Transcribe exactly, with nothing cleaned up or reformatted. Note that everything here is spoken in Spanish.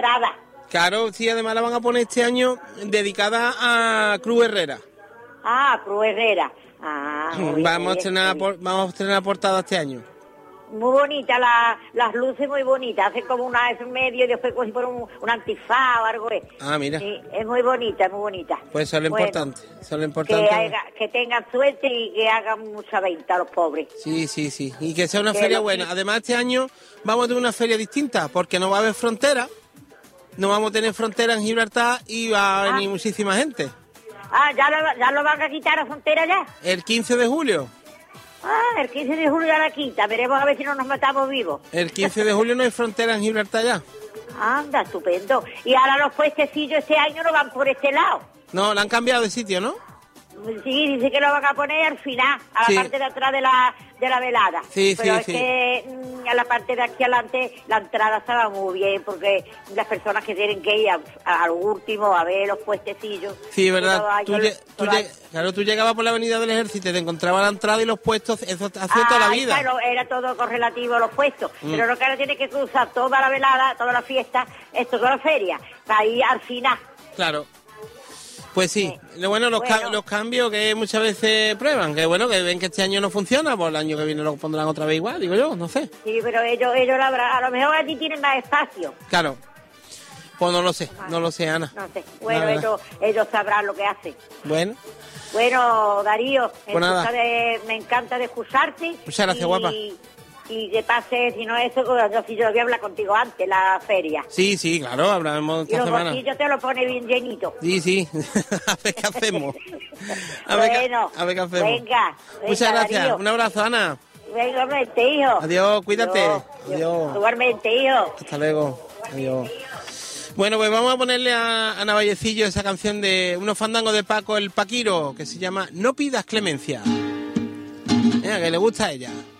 Vedada. Claro, sí, además la van a poner este año dedicada a Cruz Herrera. Ah, Cruz Herrera. Ah, muy Vamos a bien, estrenar, muy bien. por- vamos a estrenar portada este año. Muy bonita, la, las luces muy bonitas, hacen como una es medio y después como si fuera un, un antifaz o algo. Es. Ah, mira. Sí, es muy bonita, muy bonita. Pues eso es lo Bueno, importante. Eso es lo Que, importante. haga- que tengan suerte y que hagan mucha venta a los pobres. Sí, sí, sí. Y que sea una Que feria lo buena. que- Además, este año vamos a tener una feria distinta, porque no va a haber frontera. No vamos a tener frontera en Gibraltar y va a venir Ah. muchísima gente. Ah, ¿ya lo, ya lo van a quitar a frontera ya? El quince de julio. Ah, el quince de julio ya la quita. Veremos a ver si no nos matamos vivos. El quince de julio no hay frontera en Gibraltar ya. Anda, estupendo. Y ahora los puestecillos este año no van por este lado. No, la han cambiado de sitio, ¿no? Sí, dice que lo van a poner al final, a la Sí. parte de atrás de la, de la velada. Sí, Pero sí, es sí. que mm, a la parte de aquí adelante la entrada estaba muy bien, porque las personas que tienen que ir a, a- al último a ver los puestecillos. Sí, verdad. todo Tú, año- lle- tú todo lle- año- claro, tú llegabas por la avenida del Ejército y te encontrabas la entrada y los puestos, eso hacía toda la Ah, vida. claro, era todo correlativo a los puestos. Mm. Pero no que ahora tiene que cruzar toda la velada, toda la fiesta, esto, toda la feria, para ir al final. Claro. Pues sí, Sí. lo bueno, los, ca- Bueno. los cambios que muchas veces prueban, que bueno, que ven que este año no funciona, pues el año que viene lo pondrán otra vez igual, digo yo, no sé. Sí, pero ellos, ellos la verdad, a lo mejor aquí tienen más espacio. Claro, pues no lo sé, no lo sé, Ana. No sé. Bueno, La verdad. ellos, ellos sabrán lo que hacen. Bueno, Bueno, Darío, me, Pues nada. gusta de- me encanta de escucharte. Muchas gracias, y, guapa. Y que pase, si no eso, yo, si yo voy a hablar contigo antes, la feria. sí, sí, claro, hablaremos Y esta los semana. bolsillos te lo pone bien llenito. Sí, sí, a ver qué hacemos. A ver, qué- Bueno, a ver qué hacemos. venga, Muchas venga, gracias, Darío. un abrazo, Ana. Venga, igualmente, hijo. Adiós, cuídate. Adiós. Adiós. Igualmente, hijo. Hasta luego. Adiós. Bueno, pues vamos a ponerle a Ana Vallecillo esa canción de unos fandangos de Paco el Paquiro, que se llama No pidas clemencia. Venga, que le gusta a ella.